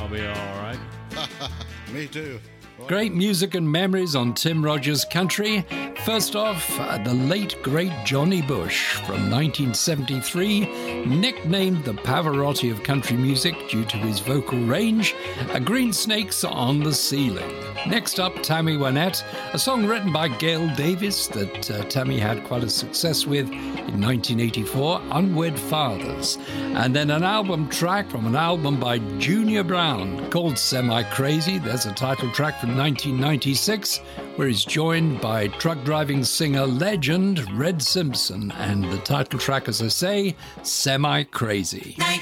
I'll be all right. Me too. Great music and memories on Tim Rogers Country. First off, the late, great Johnny Bush from 1973, nicknamed the Pavarotti of country music due to his vocal range, Green Snakes on the Ceiling. Next up, Tammy Wynette, a song written by Gail Davis that Tammy had quite a success with in 1984, Unwed Fathers. And then an album track from an album by Junior Brown called Semi Crazy. There's a title track from 1996 where he's joined by truck driving singer legend Red Simpson, and the title track, as I say, Semi Crazy.